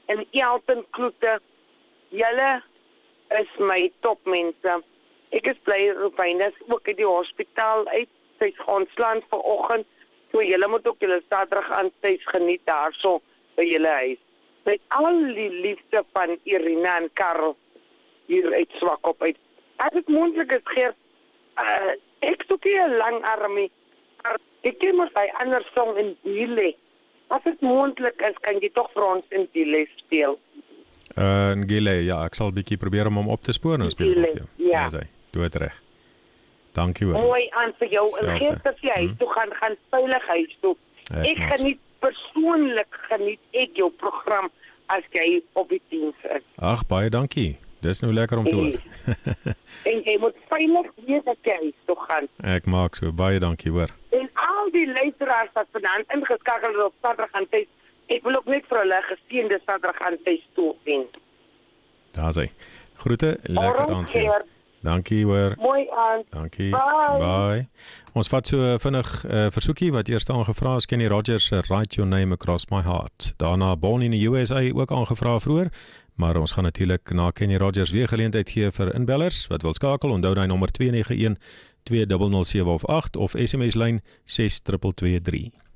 en Elton Kloete. Julle is my topmense. Ek is bly Rufyn is ook uit die hospitaal uit. Sy's ontslaan vanoggend. So julle moet ook julle Saterdag aan tuis geniet daarso by julle huis. Met al die liefde van Irina en Karel hier uit Swakop uit. As dit moontlik is, Geert, ek soek hier 'n lang armie. Ek ken maar sy ander song in Dile. As dit moontlik is, kan jy tog vir ons in Dile speel. Ngile, ja, ek sal 'n bietjie probeer om hom op te spoor en speel vir jou. Ja. Sy, doe dit reg. Dankie hoor. Mooi aan vir jou. En Geert, as jy huis toe gaan veilig huis toe. Ek persoonlik geniet jou program as jy op die diens is. Ag, baie dankie. Dis nou lekker om te hoor. En jy moet veilig weet dat jy huis toe gaan. Ek maak so, baie dankie hoor. En al die luisteraars wat vanaand ingeskakel is op Saterdag aan tuis, ek wil ook net vir hulle geseënde Saterdag aan tuis toe wens. Daar sy. Groete, lekker aand vir jou. Dankie hoor. Mooi aan. Dankie. Bye. Bye. Ons vat so vinnig versoekie wat eers aangevra is, Kenny Rogers, Write Your Name Across My Heart. Daarna Born in the USA ook aangevra vroeër, maar ons gaan natuurlik na Kenny Rogers weer geleentheid gee vir inbellers wat wil skakel. Onthou daai nommer 291 2007 of 8 of SMS lyn 6223.